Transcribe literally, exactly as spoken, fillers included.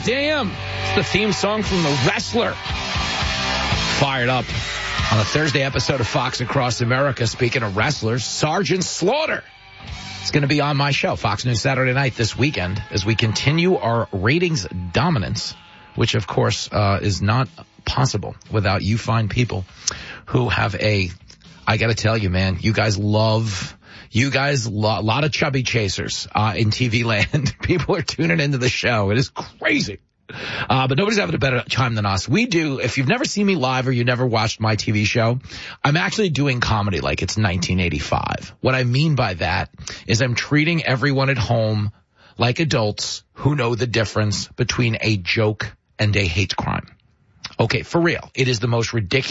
damn. It's the theme song from The Wrestler. Fired up on a Thursday episode of Fox Across America. Speaking of wrestlers, Sergeant Slaughter is going to be on my show, Fox News Saturday night this weekend, as we continue our ratings dominance, which, of course, uh, is not possible without you fine people who have a, I got to tell you, man, you guys love... You guys, a lo- lot of chubby chasers uh, in T V land. People are tuning into the show. It is crazy. Uh, but nobody's having a better time than us. We do. If you've never seen me live or you never watched my T V show, I'm actually doing comedy like it's nineteen eighty-five. What I mean by that is I'm treating everyone at home like adults who know the difference between a joke and a hate crime. Okay, for real. It is the most ridiculous.